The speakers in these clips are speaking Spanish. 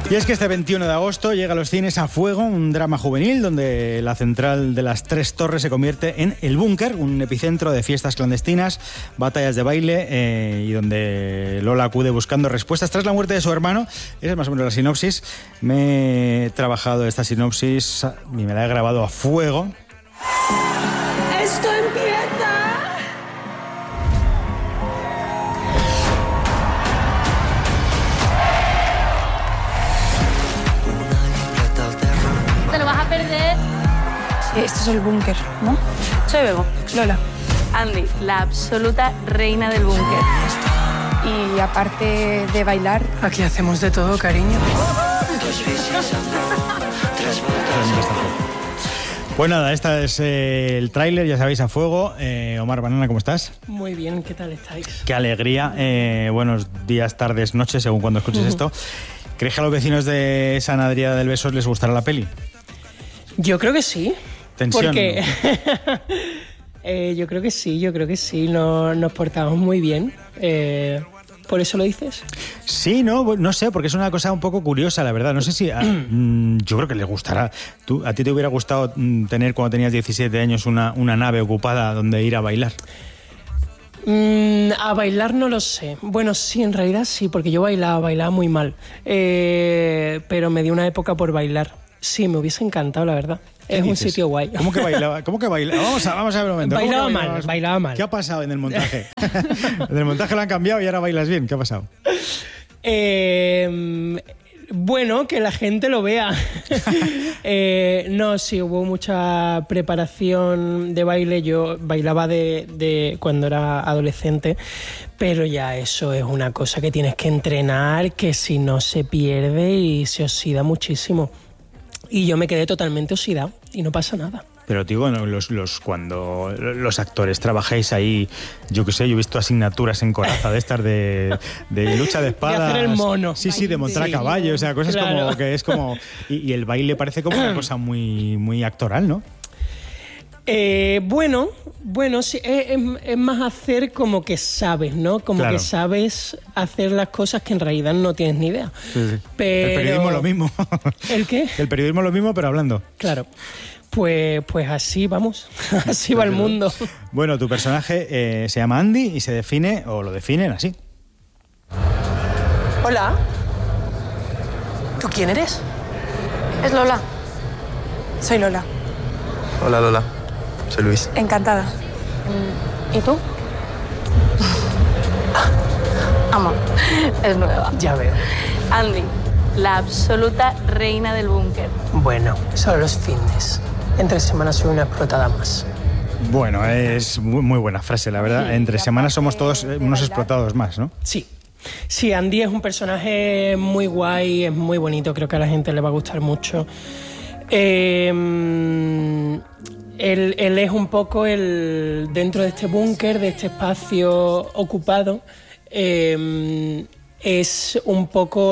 Y es que este 21 de agosto llega a los cines A Fuego, un drama juvenil donde la central de las Tres Torres se convierte en El Búnker, un epicentro de fiestas clandestinas, batallas de baile y donde Lola acude buscando respuestas tras la muerte de su hermano. Esa es más o menos la sinopsis. Me he trabajado esta sinopsis y me la he grabado a fuego. ¡Esto empieza! Te lo vas a perder. Esto es El Búnker, ¿no? Soy Bebo. Lola. Andy, la absoluta reina del búnker. Y aparte de bailar, aquí hacemos de todo, cariño. Pues nada, este es el tráiler, ya sabéis, A Fuego. Omar Banana, ¿cómo estás? Muy bien, ¿qué tal estáis? Qué alegría. Buenos días, tardes, noches, según cuando escuches esto. ¿Crees que a los vecinos de San Adrià del Besós les gustará la peli? Yo creo que sí. Tensión. Porque yo creo que sí. Nos portamos muy bien. ¿Por eso lo dices? Sí, no sé, porque es una cosa un poco curiosa, la verdad. No sé si... yo creo que les gustará. ¿A ti te hubiera gustado tener, cuando tenías 17 años, una nave ocupada donde ir a bailar? A bailar no lo sé. Bueno, sí, en realidad sí, porque yo bailaba muy mal. Pero me dio una época por bailar. Sí, me hubiese encantado, la verdad. Es un sitio guay. ¿Cómo que bailaba? Vamos a ver un momento. Bailaba mal. ¿Qué ha pasado en el montaje? En el montaje lo han cambiado y ahora bailas bien. ¿Qué ha pasado? Bueno, que la gente lo vea. No, sí, hubo mucha preparación de baile. Yo bailaba de cuando era adolescente, pero ya eso es una cosa que tienes que entrenar, que si no se pierde y se oxida muchísimo. Y yo me quedé totalmente oxidado y no pasa nada. Pero digo, cuando los actores trabajáis ahí, yo qué sé, yo he visto asignaturas en Coraza de estas de lucha de espadas. De hacer el mono. Sí, de montar a caballo, o sea, cosas claro. Como que es como... Y el baile parece como una cosa muy, muy actoral, ¿no? Bueno, sí, es más hacer como que sabes, ¿no? Como claro. Que sabes hacer las cosas que en realidad no tienes ni idea. Sí. Pero... El periodismo lo mismo. ¿El qué? El periodismo lo mismo, pero hablando. Claro. Pues así vamos, así va el mundo. Bueno, tu personaje se llama Andy y se define, o lo definen así. Hola. ¿Tú quién eres? Es Lola. Soy Lola. Hola, Lola. Soy Luis. Encantada. ¿Y tú? Amor, es nueva. Ya veo. Andy, la absoluta reina del búnker. Bueno, solo los fines. Entre semanas soy una explotada más. Bueno, es muy buena frase, la verdad. Entre semanas somos todos unos explotados más, ¿no? Sí, Andy es un personaje muy guay, es muy bonito, creo que a la gente le va a gustar mucho. Él es un poco dentro de este búnker, de este espacio ocupado, es un poco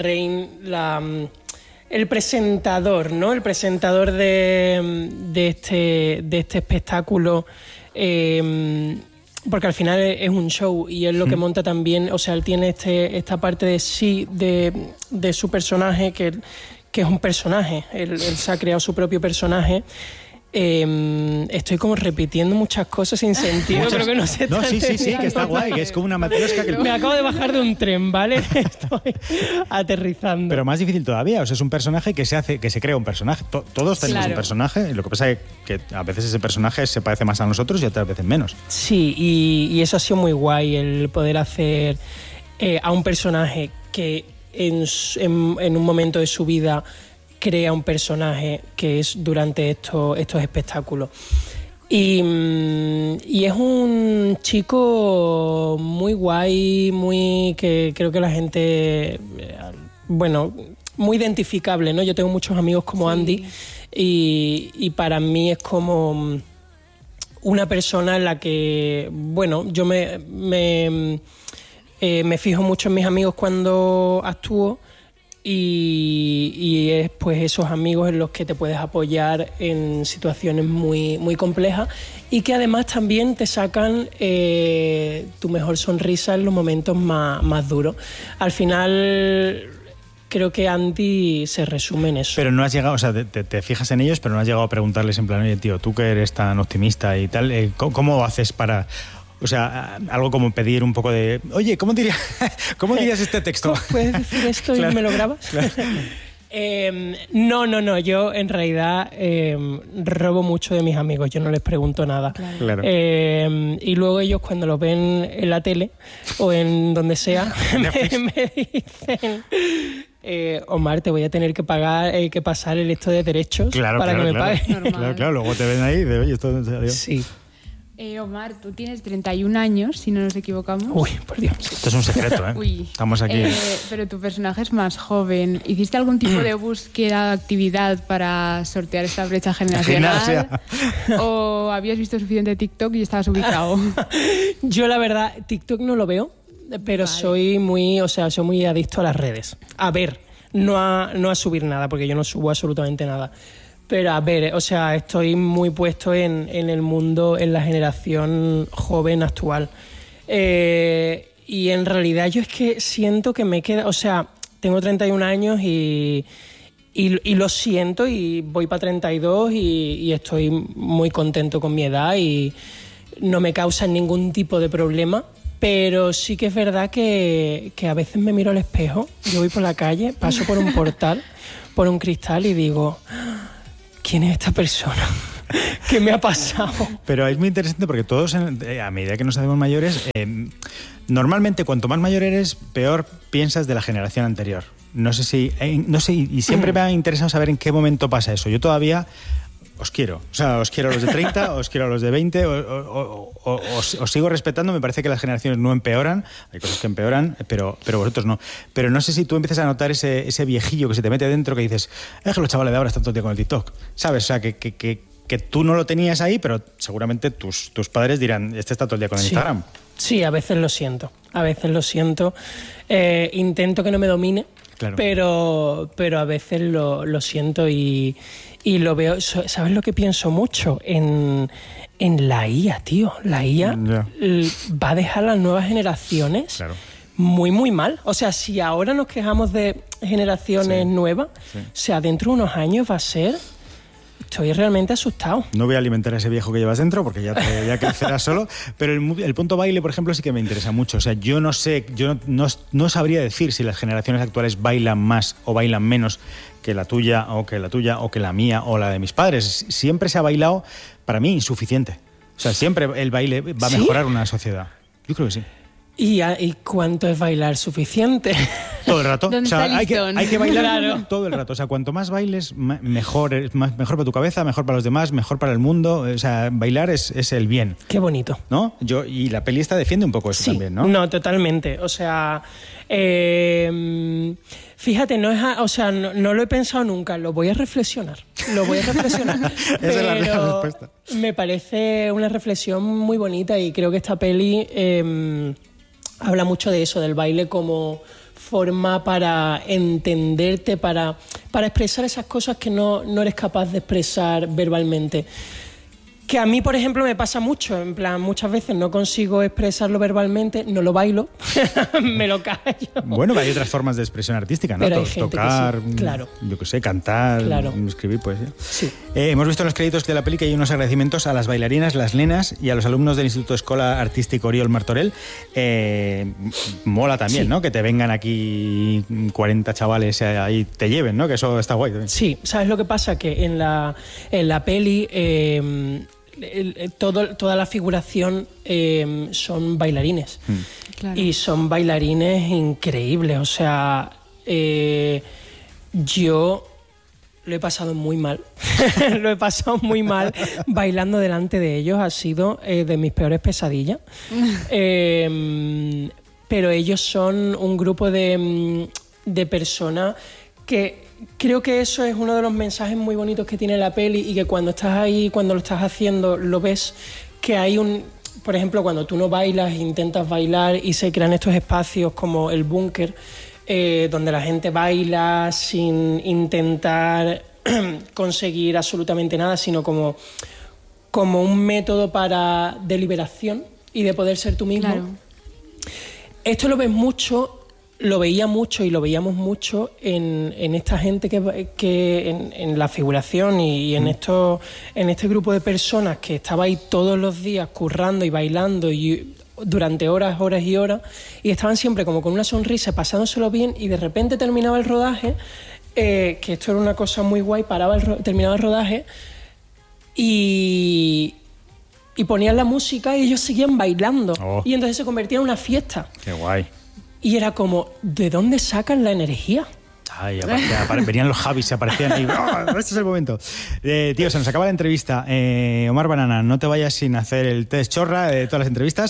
el presentador, ¿no? El presentador de este espectáculo, porque al final es un show y es lo que monta también, o sea, él tiene esta parte de su personaje, que es un personaje, él se ha creado su propio personaje. Estoy como repitiendo muchas cosas sin sentido, creo que no sé. No, sí, que está guay, que es como una matriosca que... Me acabo de bajar de un tren, ¿vale? Estoy aterrizando. Pero más difícil todavía, o sea, es un personaje que se crea un personaje. Todos tenemos un personaje, lo que pasa es que a veces ese personaje se parece más a nosotros y otras veces menos. Sí, y eso ha sido muy guay, el poder hacer a un personaje que en un momento de su vida crea un personaje que es durante estos espectáculos. Y es un chico muy guay, que creo que la gente, bueno, muy identificable, ¿no? Yo tengo muchos amigos como Andy y para mí es como una persona en la que, bueno, yo me fijo mucho en mis amigos cuando actúo. Y es pues esos amigos en los que te puedes apoyar en situaciones muy, muy complejas y que además también te sacan tu mejor sonrisa en los momentos más duros. Al final creo que Andy se resume en eso. Pero no has llegado, o sea, te fijas en ellos, pero no has llegado a preguntarles en plan, oye, tío, tú que eres tan optimista y tal, ¿cómo haces para...? O sea, algo como pedir un poco de... Oye, ¿cómo dirías este texto? ¿Puedes decir esto y me lo grabas? Claro. No. Yo en realidad robo mucho de mis amigos. Yo no les pregunto nada. Claro. Y luego ellos cuando lo ven en la tele o en donde sea me dicen... Omar, te voy a tener que pagar, que pasar el esto de derechos para que me pagues. Claro, luego te ven ahí de, oye, esto en serio. Sí. Omar, tú tienes 31 años, si no nos equivocamos. Uy, por Dios. Esto es un secreto, ¿eh? Uy. Estamos aquí. Pero tu personaje es más joven. ¿Hiciste algún tipo de búsqueda, actividad para sortear esta brecha generacional? ¿O habías visto suficiente TikTok y estabas ubicado? Yo, la verdad, TikTok no lo veo, pero soy muy adicto a las redes. A ver, no a subir nada, porque yo no subo absolutamente nada. Pero a ver, o sea, estoy muy puesto en el mundo, en la generación joven actual. Y en realidad yo es que siento que me queda... O sea, tengo 31 años y lo siento y voy para 32 y estoy muy contento con mi edad y no me causa ningún tipo de problema. Pero sí que es verdad que a veces me miro al espejo, yo voy por la calle, paso por un portal, por un cristal y digo... ¿Quién es esta persona? ¿Qué me ha pasado? Pero es muy interesante porque todos, a medida que nos hacemos mayores, normalmente cuanto más mayor eres, peor piensas de la generación anterior. No sé, y siempre me ha interesado saber en qué momento pasa eso. Yo todavía os quiero. O sea, os quiero a los de 30, os quiero a los de 20, os sigo respetando. Me parece que las generaciones no empeoran. Hay cosas que empeoran, pero vosotros no. Pero no sé si tú empiezas a notar ese viejillo que se te mete dentro que dices, es que los chavales de ahora están todo el día con el TikTok. ¿Sabes? O sea, que tú no lo tenías ahí, pero seguramente tus padres dirán, este está todo el día con el Instagram. Sí, a veces lo siento. Intento que no me domine, claro. pero a veces lo siento y lo veo. ¿Sabes lo que pienso mucho? En la IA, tío. La IA va a dejar a las nuevas generaciones muy, muy mal. O sea, si ahora nos quejamos de generaciones nuevas, o sea, dentro de unos años va a ser... Estoy realmente asustado. No voy a alimentar a ese viejo que llevas dentro porque ya crecerá solo, pero el punto baile, por ejemplo, sí que me interesa mucho. O sea, yo no sé, no sabría decir si las generaciones actuales bailan más o bailan menos que la tuya o que la mía o la de mis padres. Siempre se ha bailado, para mí, insuficiente. O sea, siempre el baile va a mejorar una sociedad. Yo creo que sí. ¿Y cuánto es bailar suficiente? Todo el rato. O sea, hay que bailar todo el rato. O sea, cuanto más bailes, mejor para tu cabeza, mejor para los demás, mejor para el mundo. O sea, bailar es el bien. Qué bonito. ¿No? Y la peli esta defiende un poco eso también, ¿no? No, totalmente. O sea, fíjate, no lo he pensado nunca. Lo voy a reflexionar. Esa es la real respuesta. Me parece una reflexión muy bonita y creo que esta peli... habla mucho de eso, del baile como forma para entenderte, para expresar esas cosas que no eres capaz de expresar verbalmente. Que a mí, por ejemplo, me pasa mucho, en plan, muchas veces no consigo expresarlo verbalmente, no lo bailo, me lo callo. Bueno, hay otras formas de expresión artística, ¿no? Pero hay gente tocar, que sí. Claro. Yo qué sé, cantar, escribir poesía. Sí. Hemos visto en los créditos de la peli que hay unos agradecimientos a las bailarinas, las nenas y a los alumnos del Instituto Escola Artístico Oriol Martorell. Mola también, ¿no? Que te vengan aquí 40 chavales ahí te lleven, ¿no? Que eso está guay también. Sí, ¿sabes lo que pasa? Que en la peli... toda la figuración son bailarines. Claro. Y son bailarines increíbles. O sea, yo lo he pasado muy mal. Bailando delante de ellos. Ha sido de mis peores pesadillas. Pero ellos son un grupo de personas que... Creo que eso es uno de los mensajes muy bonitos que tiene la peli y que cuando estás ahí, cuando lo estás haciendo, lo ves, que hay por ejemplo, cuando tú no bailas, intentas bailar y se crean estos espacios como el búnker, donde la gente baila sin intentar conseguir absolutamente nada, sino como un método de liberación y de poder ser tú mismo. Claro. Esto lo ves mucho lo veía mucho y lo veíamos mucho en esta gente que en la figuración y en este grupo de personas que estaba ahí todos los días currando y bailando y durante horas y horas, y estaban siempre como con una sonrisa, pasándoselo bien, y de repente terminaba el rodaje, que esto era una cosa muy guay, terminaba el rodaje y ponían la música y ellos seguían bailando. Y entonces se convertía en una fiesta. ¡Qué guay! Y era como, ¿de dónde sacan la energía? Ay, venían los Javis, se aparecían ahí. ¡Oh, este es el momento! Tío, se nos acaba la entrevista. Omar Banana, no te vayas sin hacer el test chorra de todas las entrevistas.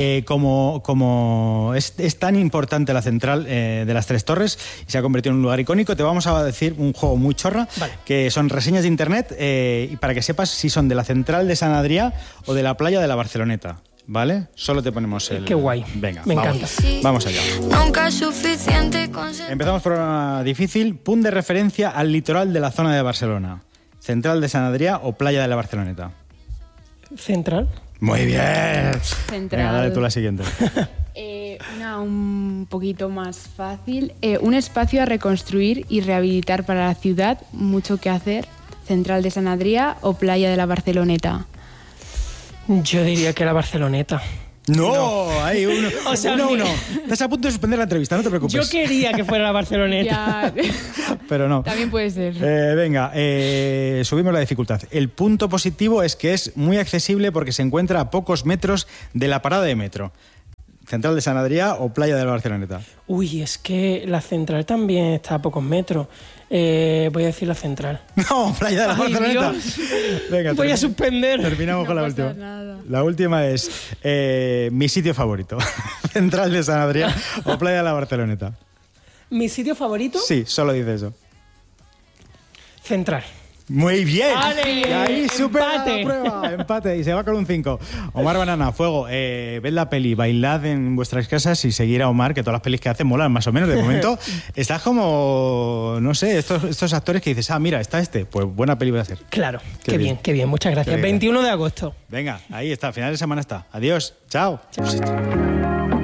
Como es tan importante la central de las Tres Torres y se ha convertido en un lugar icónico, te vamos a decir un juego muy chorra, que son reseñas de internet, y para que sepas si son de la central de Sant Adrià o de la playa de la Barceloneta. ¿Vale? Solo te ponemos el... Qué guay. Venga, me encanta. Vamos allá. Nunca es suficiente Empezamos por una difícil. Punto de referencia al litoral de la zona de Barcelona. ¿Central de Sant Adrià o playa de la Barceloneta? Central. Muy bien. Central. Venga, dale tú la siguiente. Una un poquito más fácil. Un espacio a reconstruir y rehabilitar para la ciudad. Mucho que hacer. ¿Central de Sant Adrià o playa de la Barceloneta? Yo diría que la Barceloneta. No, hay uno. O sea, uno. Estás a punto de suspender la entrevista, no te preocupes. Yo quería que fuera la Barceloneta. Pero no. También puede ser. Venga, subimos la dificultad. El punto positivo es que es muy accesible porque se encuentra a pocos metros de la parada de metro. ¿Central de Sant Adrià o playa de la Barceloneta? Uy, es que la central también está a pocos metros. Voy a decir la central. No, playa de la Barceloneta. Venga, voy a suspender. Terminamos con la última. Nada. La última es mi sitio favorito. ¿Central de Sant Adrià o playa de la Barceloneta? ¿Mi sitio favorito? Sí, solo dice eso. Central. Muy bien. ¡Ale! Y ahí supera Empate. la prueba. Empate. Y se va con un 5. Omar Banana, fuego. Ved la peli, bailad en vuestras casas y seguir a Omar, que todas las pelis que hace molan más o menos. De momento estás como, no sé, estos actores que dices, mira, está este. Pues buena peli va a ser. Claro. Qué bien. Muchas gracias. Qué bien. 21 de agosto. Venga, ahí está. Final de semana está. Adiós. Chao.